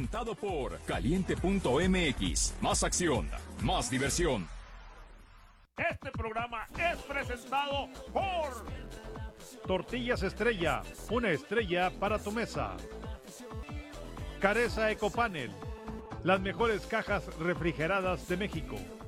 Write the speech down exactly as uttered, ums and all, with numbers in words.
presentado por Caliente punto M X. Más acción, más diversión. Este programa es presentado por Tortillas Estrella, una estrella para tu mesa. Careza Ecopanel, las mejores cajas refrigeradas de México.